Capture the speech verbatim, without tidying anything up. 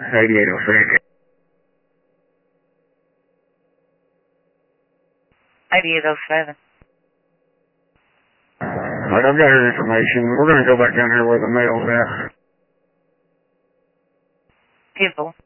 eighty-eight oh six. eighty-eight oh seven. Alright, I've got your information. We're going to go back down here where the mail's at. People.